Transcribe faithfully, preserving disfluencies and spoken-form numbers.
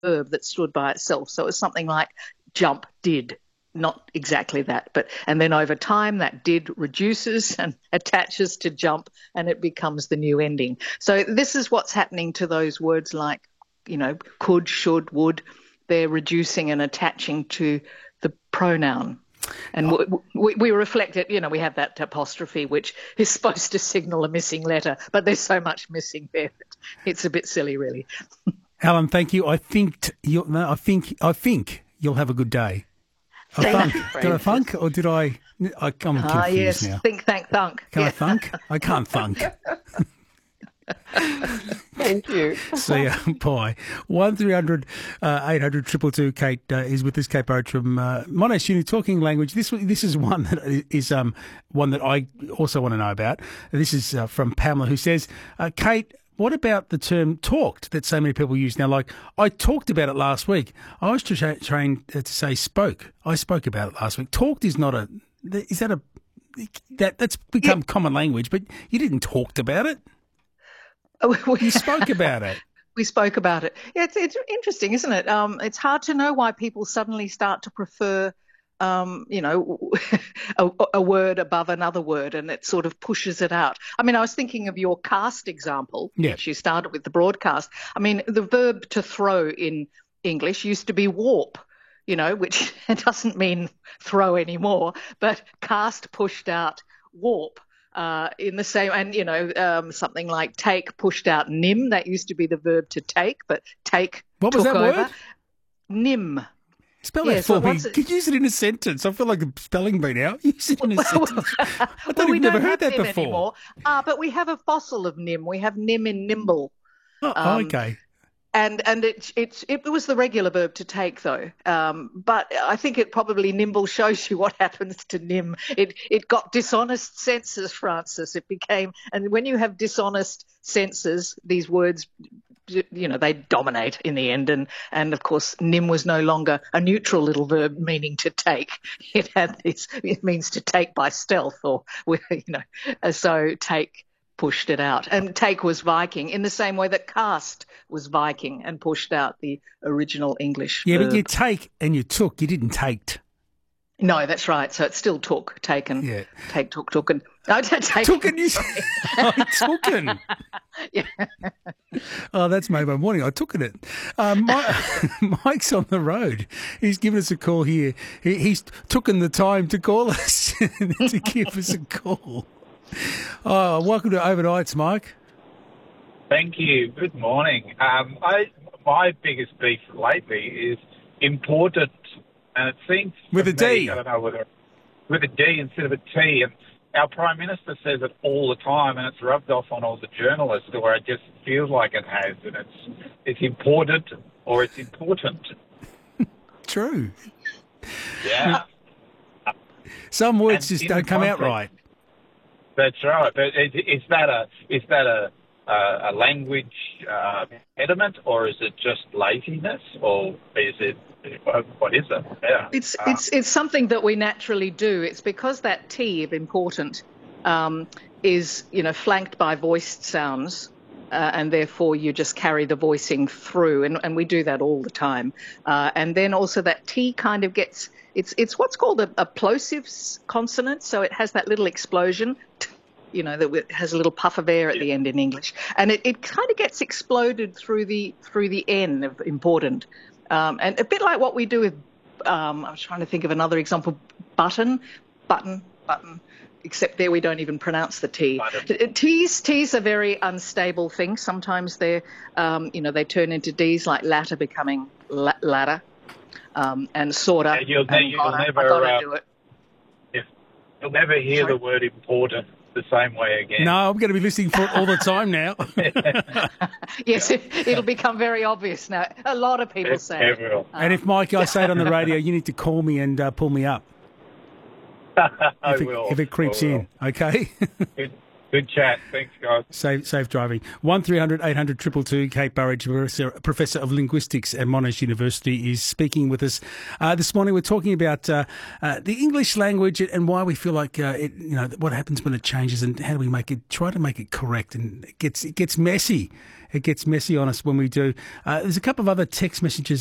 verb that stood by itself. So it was something like jump did. Not exactly that, but and then over time that did reduces and attaches to jump and it becomes the new ending. So this is what's happening to those words like, you know, could, should, would. They're reducing and attaching to the pronoun. And oh. we, we reflect it, you know, we have that apostrophe which is supposed to signal a missing letter, but there's so much missing there that it's a bit silly, really. Alan, thank you. I think you'll, no, I think I think you'll have a good day. A thunk. Did I thunk or did I? I I'm confused ah, yes. now. Think, thank, thunk. Can yeah. I thunk? I can't thunk. Thank you. See ya. Bye. One three hundred eight hundred triple two. Kate uh, is with us. Kate Burrows from uh, Monash Uni Talking Language. This this is one that is um one that I also want to know about. This is uh, from Pamela, who says, uh, Kate, what about the term talked that so many people use now? Like, I talked about it last week. I was tra- trained to say spoke. I spoke about it last week. Talked is not a, is that a, that that's become yeah. common language, but you didn't talked about it. You spoke about it. We spoke about it. Yeah, it's, it's interesting, isn't it? Um, it's hard to know why people suddenly start to prefer Um, you know, a, a word above another word, and it sort of pushes it out. I mean, I was thinking of your cast example, yeah. which you started with the broadcast. I mean, the verb to throw in English used to be warp, you know, which doesn't mean throw anymore, but cast pushed out warp. Uh, in the same, and, you know, um, something like take pushed out nim. That used to be the verb to take, but take what took was that over. Word? Nim. Spell yeah, that for so me. it... Could you use it in a sentence? I feel like a spelling bee now. Use it in a sentence. I well, thought we you've never don't heard have that nim before. Anymore. Uh, but we have a fossil of nim. We have nim in nimble. Oh, um, okay. And and it, it it was the regular verb to take, though. Um, but I think it probably nimble shows you what happens to nim. It it got dishonest senses, Francis. It became, and when you have dishonest senses, these words, you know, they dominate in the end. And, and of course, nim was no longer a neutral little verb meaning to take. It had this, it means to take by stealth, or, you know, so take pushed it out. And take was Viking in the same way that cast was Viking and pushed out the original English Yeah, verb. but you take and you took, you didn't taked. No, that's right. So it still took, taken, yeah. take, took, tooken. No, take, tooken. You oh, tooken. Yeah. Oh, that's made my morning. I took it. Um, Mike, Mike's on the road. He's given us a call here. He, he's taken the time to call us to give us a call. Oh, welcome to Overnights, Mike. Thank you. Good morning. Um, I my biggest beef lately is important. And it seems with a me, D. I don't know whether with a D instead of a T. And our Prime Minister says it all the time, and it's rubbed off on all the journalists, where it just feels like it has, and it's it's important or it's important. True. Yeah. Some words and just don't come context, out right. That's right. But is, is that a is that a uh, a language uh, impediment, or is it just laziness, or is it? What is it? Yeah. It's uh, it's it's something that we naturally do. It's because that T of important um, is, you know, flanked by voiced sounds, uh, and therefore you just carry the voicing through, and, and we do that all the time. Uh, and then also that T kind of gets it's it's what's called a, a plosive consonant, so it has that little explosion. You know, that has a little puff of air at the end in English, and it, it kind of gets exploded through the through the N of important. Um, and a bit like what we do with, um, I was trying to think of another example, button, button, button, except there we don't even pronounce the T. Button. T's, T's are very unstable things. Sometimes they're, um, you know, they turn into D's, like latter becoming la- ladder, um, and sorta. Yeah, you'll, and you'll gotta, never, I gotta uh, do it. If, you'll never hear Sorry? the word important the same way again. No, I'm going to be listening for it all the time now. Yes, it, it'll become very obvious now. A lot of people It, say it it. will. And if, Mike, I say it on the radio, you need to call me and uh, pull me up. I if it, will. If it creeps I will. in, okay? It, Good chat. Thanks, guys. Safe, safe driving. one three hundred eight hundred two two two. Kate Burridge, Professor, Professor of Linguistics at Monash University, is speaking with us uh, this morning. We're talking about uh, uh, the English language and why we feel like uh, it. You know, what happens when it changes, and how do we make it? Try to make it correct, and it gets it gets messy. It gets messy on us when we do. Uh, there's a couple of other text messages